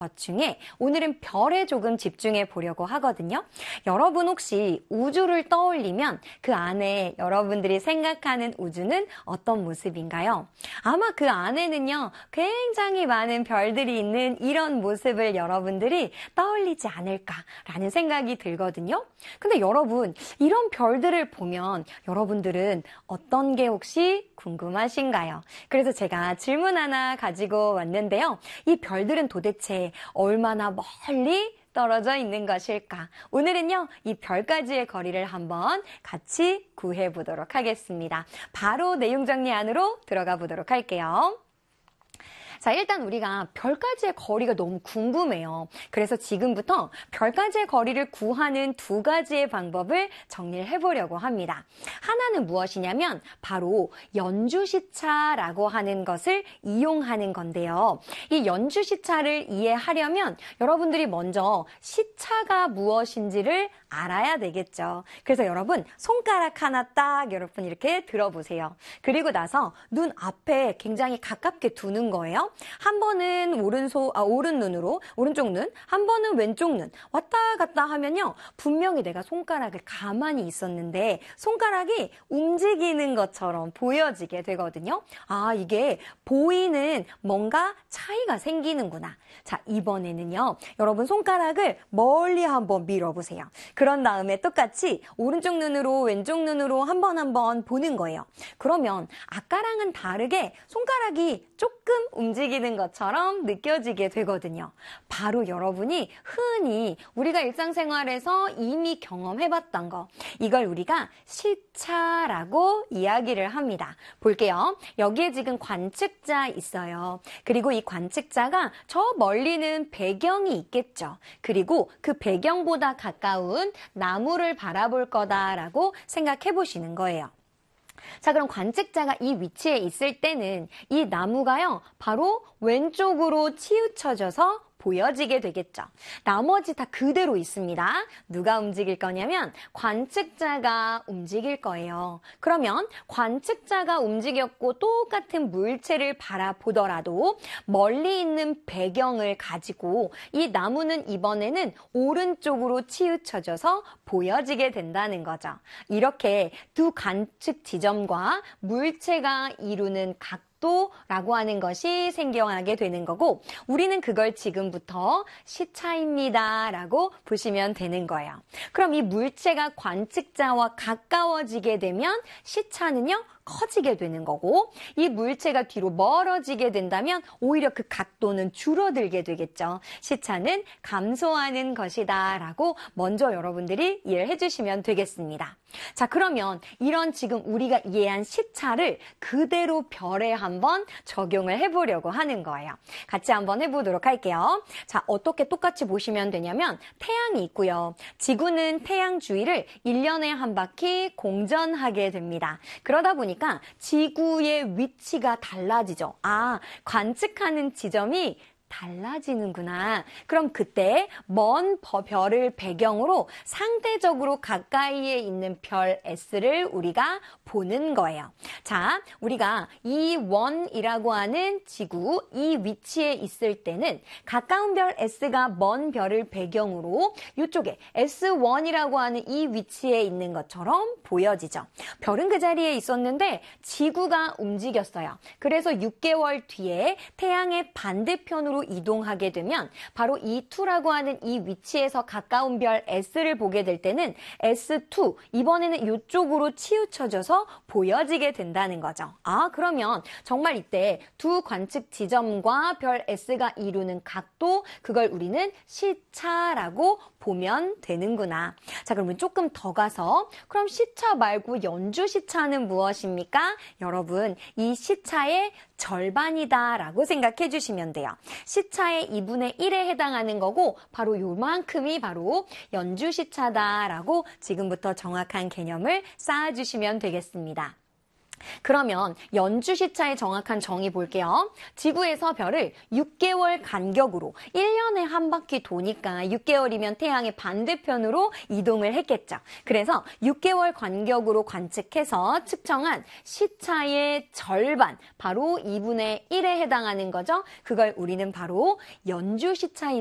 것 중에 오늘은 별에 조금 집중해 보려고 하거든요. 여러분 혹시 우주를 떠올리면 그 안에 여러분들이 생각하는 우주는 어떤 모습인가요? 아마 그 안에는요, 굉장히 많은 별들이 있는 이런 모습을 여러분들이 떠올리지 않을까라는 생각이 들거든요. 근데 여러분, 이런 별들을 보면 여러분들은 어떤 게 혹시 궁금하신가요? 그래서 제가 질문 하나 가지고 왔는데요. 이 별들은 도대체 얼마나 멀리 떨어져 있는 것일까? 오늘은요, 이 별까지의 거리를 한번 같이 구해보도록 하겠습니다. 바로 내용 정리 안으로 들어가 보도록 할게요. 자, 일단 우리가 별까지의 거리가 너무 궁금해요. 그래서 지금부터 별까지의 거리를 구하는 두 가지의 방법을 정리를 해보려고 합니다. 하나는 무엇이냐면 바로 연주시차라고 하는 것을 이용하는 건데요. 이 연주시차를 이해하려면 여러분들이 먼저 시차가 무엇인지를 알아야 되겠죠. 그래서 여러분 손가락 하나 딱 여러분 이렇게 들어보세요. 그리고 나서 눈 앞에 굉장히 가깝게 두는 거예요. 한 번은 오른 눈으로 오른쪽 눈, 한 번은 왼쪽 눈 왔다 갔다 하면요. 분명히 내가 손가락을 가만히 있었는데 손가락이 움직이는 것처럼 보여지게 되거든요. 아, 이게 보이는 뭔가 차이가 생기는구나. 자, 이번에는요. 여러분 손가락을 멀리 한번 밀어보세요. 그런 다음에 똑같이 오른쪽 눈으로 왼쪽 눈으로 한 번 보는 거예요. 그러면 아까랑은 다르게 손가락이 조금 움직이는 것처럼 느껴지게 되거든요. 바로 여러분이 흔히 우리가 일상생활에서 이미 경험해봤던 거, 이걸 우리가 시차라고 이야기를 합니다. 볼게요. 여기에 지금 관측자 있어요. 그리고 이 관측자가 저 멀리는 배경이 있겠죠. 그리고 그 배경보다 가까운 나무를 바라볼 거다라고 생각해 보시는 거예요. 자, 그럼 관측자가 이 위치에 있을 때는 이 나무가요, 바로 왼쪽으로 치우쳐져서 보여지게 되겠죠. 나머지 다 그대로 있습니다. 누가 움직일 거냐면 관측자가 움직일 거예요. 그러면 관측자가 움직였고 똑같은 물체를 바라보더라도 멀리 있는 배경을 가지고 이 나무는 이번에는 오른쪽으로 치우쳐져서 보여지게 된다는 거죠. 이렇게 두 관측 지점과 물체가 이루는 각도라고 하는 것이 생겨나게 되는 거고, 우리는 그걸 지금부터 시차입니다 라고 보시면 되는 거예요. 그럼 이 물체가 관측자와 가까워지게 되면 시차는요, 커지게 되는 거고, 이 물체가 뒤로 멀어지게 된다면 오히려 그 각도는 줄어들게 되겠죠. 시차는 감소하는 것이다 라고 먼저 여러분들이 이해를 해주시면 되겠습니다. 자, 그러면 이런 지금 우리가 이해한 시차를 그대로 별에 한번 적용을 해보려고 하는 거예요. 같이 한번 해보도록 할게요. 자, 어떻게 똑같이 보시면 되냐면 태양이 있고요. 지구는 태양 주위를 1년에 한 바퀴 공전하게 됩니다. 그러다 보니까 지구의 위치가 달라지죠. 아, 관측하는 지점이 달라지는구나. 그럼 그때 먼 별을 배경으로 상대적으로 가까이에 있는 별 S를 우리가 보는 거예요. 자, 우리가 이 원이라고 하는 지구 이 위치에 있을 때는 가까운 별 S가 먼 별을 배경으로 이쪽에 S1이라고 하는 이 위치에 있는 것처럼 보여지죠. 별은 그 자리에 있었는데 지구가 움직였어요. 그래서 6개월 뒤에 태양의 반대편으로 이동하게 되면 바로 E2라고 하는 이 위치에서 가까운 별 S를 보게 될 때는 S2, 이번에는 이쪽으로 치우쳐져서 보여지게 된다는 거죠. 아, 그러면 정말 이때 두 관측 지점과 별 S가 이루는 각도, 그걸 우리는 시차라고 보면 되는구나. 자, 그러면 조금 더 가서 그럼 시차 말고 연주 시차는 무엇입니까? 여러분, 이 시차의 절반이다 라고 생각해 주시면 돼요. 시차의 2분의 1에 해당하는 거고 바로 요만큼이 바로 연주 시차다 라고 지금부터 정확한 개념을 쌓아주시면 되겠습니다. 그러면 연주 시차의 정확한 정의 볼게요. 지구에서 별을 6개월 간격으로 1년에 한 바퀴 도니까 6개월이면 태양의 반대편으로 이동을 했겠죠. 그래서 6개월 간격으로 관측해서 측정한 시차의 절반, 바로 2분의 1에 해당하는 거죠. 그걸 우리는 바로 연주 시차인